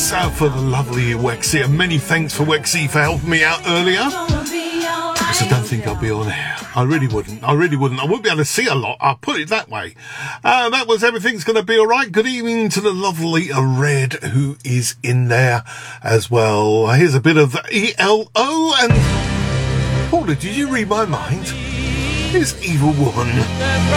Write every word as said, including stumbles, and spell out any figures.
thanks uh, for the lovely Wexy, and many thanks for Wexy for helping me out earlier. Because I don't think I'll be on air. I really wouldn't. I really wouldn't. I wouldn't be able to see a lot. I'll put it that way. Uh, that was Everything's Gonna Be Alright. Good evening to the lovely Red, who is in there as well. Here's a bit of E L O, and Paula, did you read my mind? Here's Evil Woman.